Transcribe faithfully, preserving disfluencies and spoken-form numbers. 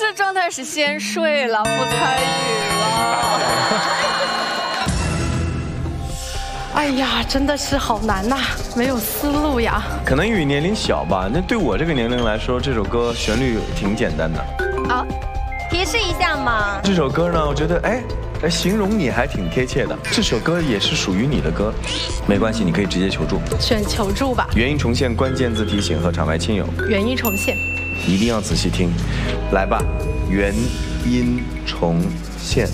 这状态是先睡了，不参与了。 哎呀，真的是好难呐，没有思路呀。 可能因为年龄小吧，那对我这个年龄来说，这首歌旋律挺简单的。 好，提示一下嘛。 这首歌呢，我觉得哎，形容你还挺贴切的。这首歌也是属于你的歌，没关系，你可以直接求助。 选求助吧。 原音重现、关键字提醒和场外亲友。 原音重现。 一定要仔细听，来吧，原音重现。